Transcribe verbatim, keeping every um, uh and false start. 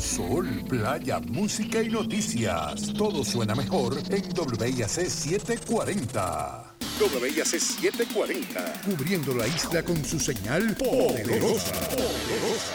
Sol, playa, música y noticias. Todo suena mejor en W I A C setecientos cuarenta. W I A C setecientos cuarenta. Cubriendo la isla con su señal poderosa. poderosa.